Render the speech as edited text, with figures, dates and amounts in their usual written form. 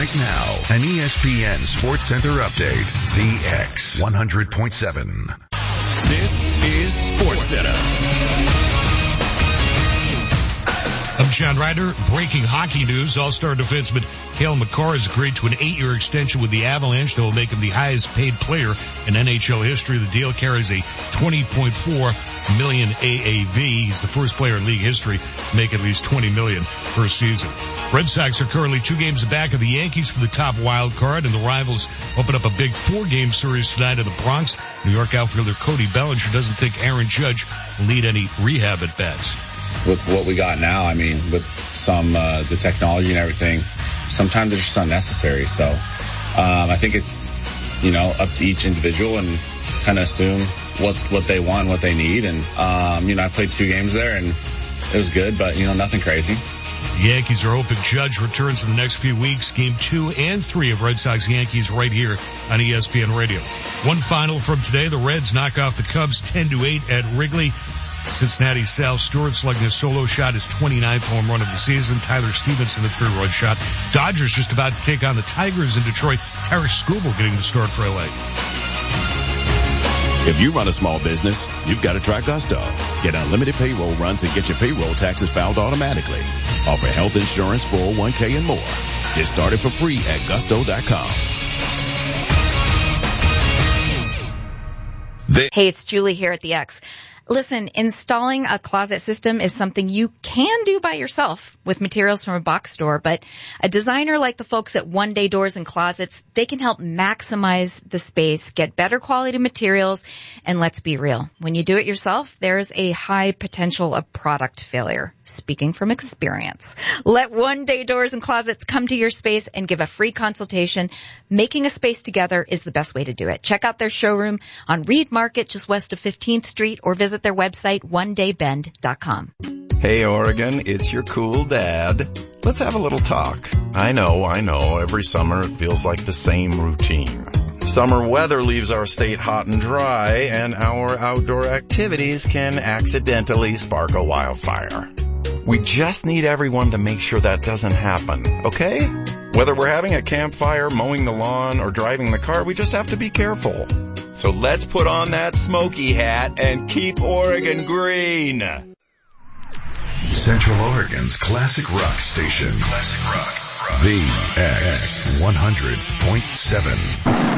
Right now, an ESPN Sports Center update. The X 100.7. This is Sports Center. I'm John Ryder. Breaking hockey news. All-star defenseman Cale Makar has agreed to an 8-year extension with the Avalanche that will make him the highest-paid player in NHL history. The deal carries a $20.4 million AAV. He's the first player in league history to make at least $20 million per season. Red Sox are currently 2 games back of the Yankees for the top wild card, and the rivals open up a big 4-game series tonight in the Bronx. New York outfielder Cody Bellinger doesn't think Aaron Judge will need any rehab at bats. With what we got now, I mean, with some the technology and everything, sometimes it's just unnecessary. So I think it's, up to each individual and kind of assume what they want, what they need. And, I played 2 games there and it was good, but, nothing crazy. The Yankees are hoping Judge returns in the next few weeks. Game 2 and 3 of Red Sox-Yankees right here on ESPN Radio. One final from today. The Reds knock off the Cubs 10-8 at Wrigley. Cincinnati's Sal Stewart slugging a solo shot, his 29th home run of the season. Tyler Stevenson, a 3-run shot. Dodgers just about to take on the Tigers in Detroit. Tarek Skubal getting the start for LA. If you run a small business, you've got to try Gusto. Get unlimited payroll runs and get your payroll taxes filed automatically. Offer health insurance, 401k, and more. Get started for free at gusto.com. Hey, it's Julie here at the X. Listen, installing a closet system is something you can do by yourself with materials from a box store, but a designer like the folks at One Day Doors and Closets, they can help maximize the space, get better quality materials, and let's be real. When you do it yourself, there's a high potential of product failure. Speaking from experience. Let One Day Doors and Closets come to your space and give a free consultation. Making a space together is the best way to do it. Check out their showroom on Reed Market just west of 15th Street or visit their website, onedaybend.com. Hey Oregon, it's your cool dad. Let's have a little talk. I know, every summer it feels like the same routine. Summer weather leaves our state hot and dry, and our outdoor activities can accidentally spark a wildfire. We just need everyone to make sure that doesn't happen, okay? Whether we're having a campfire, mowing the lawn, or driving the car, we just have to be careful. So let's put on that smoky hat and keep Oregon green. Central Oregon's classic rock station. Classic rock. The X 100.7.